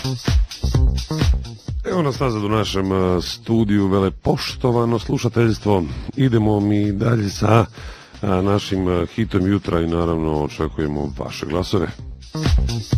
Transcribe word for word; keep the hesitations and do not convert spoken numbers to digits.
Evo nas nazad u našem studiju, velepoštovano slušateljstvo. Idemo mi dalje sa našim hitom jutra i naravno očekujemo vaše glasove.